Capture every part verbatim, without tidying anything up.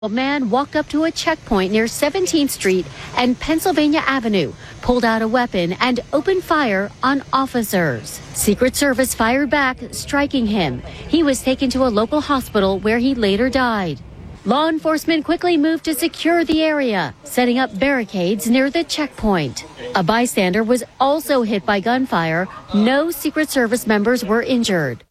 A man walked up to a checkpoint near seventeenth Street and Pennsylvania Avenue, pulled out a weapon and opened fire on officers. Secret Service fired back, striking him. He was taken to a local hospital where he later died. Law enforcement quickly moved to secure the area, setting up barricades near the checkpoint. A bystander was also hit by gunfire. No Secret Service members were injured.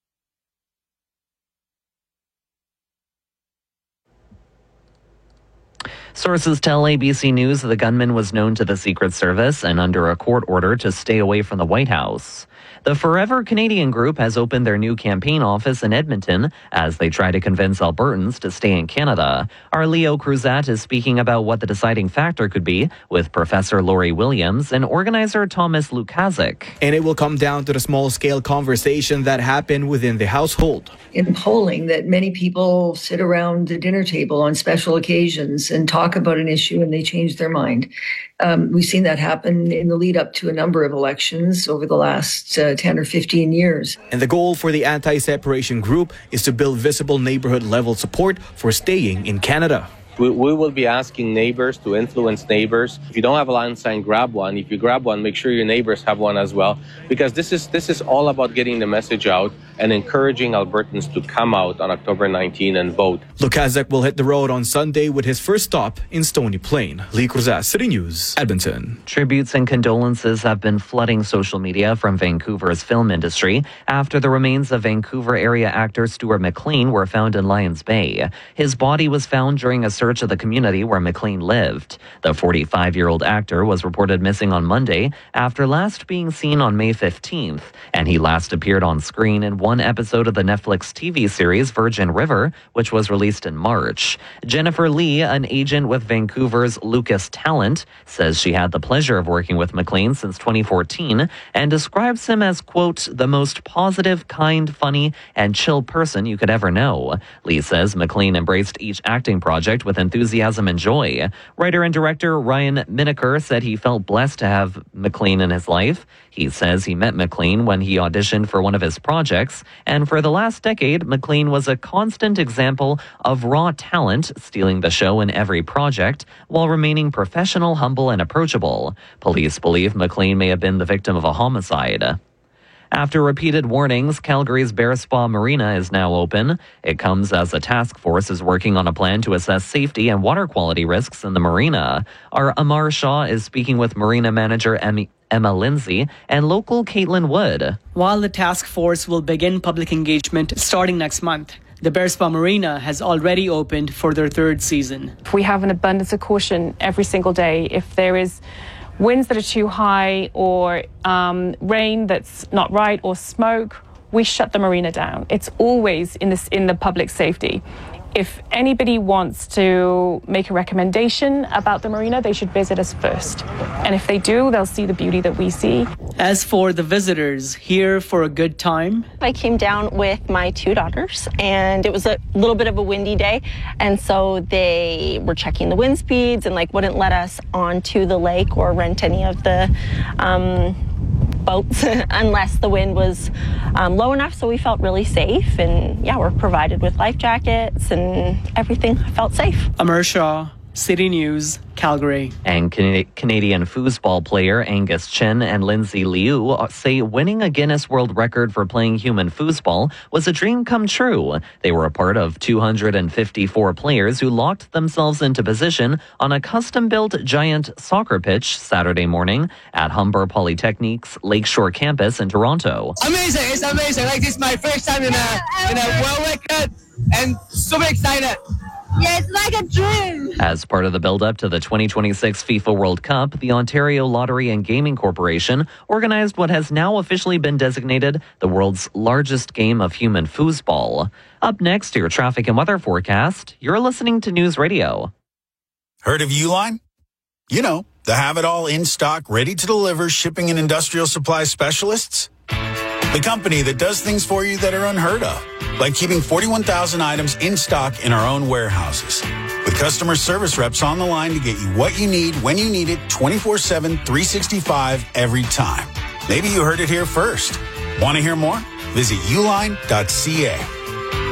Sources tell A B C News the gunman was known to the Secret Service and under a court order to stay away from the White House. The Forever Canadian Group has opened their new campaign office in Edmonton as they try to convince Albertans to stay in Canada. Our Leo Cruzat is speaking about what the deciding factor could be with Professor Laurie Williams and organizer Thomas Lukazik. And it will come down to the small-scale conversation that happened within the household. In polling, that many people sit around the dinner table on special occasions and talk about an issue and they change their mind. Um, we've seen that happen in the lead up to a number of elections over the last uh, ten or fifteen years. And the goal for the anti-separation group is to build visible neighborhood-level support for staying in Canada. We, we will be asking neighbors to influence neighbors. If you don't have a land sign, grab one. If you grab one, make sure your neighbors have one as well. Because this is this is all about getting the message out and encouraging Albertans to come out on October nineteenth and vote. Lukazik will hit the road on Sunday with his first stop in Stony Plain. Lee Cruzat, City News, Edmonton. Tributes and condolences have been flooding social media from Vancouver's film industry after the remains of Vancouver area actor Stuart McLean were found in Lions Bay. His body was found during a search of the community where McLean lived. The forty-five-year-old actor was reported missing on Monday after last being seen on May fifteenth, and he last appeared on screen in one episode of the Netflix T V series Virgin River, which was released in March. Jennifer Lee, an agent with Vancouver's Lucas Talent, says she had the pleasure of working with McLean since twenty fourteen and describes him as, quote, the most positive, kind, funny, and chill person you could ever know. Lee says McLean embraced each acting project with enthusiasm and joy. Writer and director Ryan Miniker said he felt blessed to have McLean in his life. He says he met McLean when he auditioned for one of his projects, and for the last decade, McLean was a constant example of raw talent, stealing the show in every project, while remaining professional, humble, and approachable. Police believe McLean may have been the victim of a homicide. After repeated warnings, Calgary's Bear Spa Marina is now open. It comes as a task force is working on a plan to assess safety and water quality risks in the marina. Our Amar Shaw is speaking with marina manager Emmy Emma Lindsay and local Caitlin Wood. While the task force will begin public engagement starting next month, the Bear Spa Marina has already opened for their third season. We have an abundance of caution every single day. If there is winds that are too high or um, rain that's not right or smoke, we shut the marina down. It's always in this in the public safety. If anybody wants to make a recommendation about the marina, they should visit us first. And if they do, they'll see the beauty that we see. As for the visitors, here for a good time? I came down with my two daughters, and it was a little bit of a windy day. And so they were checking the wind speeds and like wouldn't let us onto the lake or rent any of the um, boats unless the wind was um, low enough. So we felt really safe, and yeah, we're provided with life jackets and everything. I felt safe. Amar Shaw, City News, Calgary. And Can- Canadian foosball player Angus Chen and Lindsay Liu say winning a Guinness World Record for playing human foosball was a dream come true. They were a part of two hundred fifty-four players who locked themselves into position on a custom-built giant soccer pitch Saturday morning at Humber Polytechnic's Lakeshore campus in Toronto. Amazing! It's amazing. Like, this is my first time in a, in a world record, and super excited. Yeah, it's like a dream. As part of the build-up to the twenty twenty-six FIFA World Cup, the Ontario Lottery and Gaming Corporation organized what has now officially been designated the world's largest game of human foosball. Up next, your traffic and weather forecast. You're listening to News Radio. Heard of Uline? You know, the have-it-all in-stock, ready-to-deliver shipping and industrial supply specialists. The company that does things for you that are unheard of, like keeping forty-one thousand items in stock in our own warehouses. With customer service reps on the line to get you what you need, when you need it, twenty-four seven, three sixty-five, every time. Maybe you heard it here first. Want to hear more? Visit uline dot c a.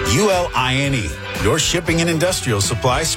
U L I N E, your shipping and industrial supply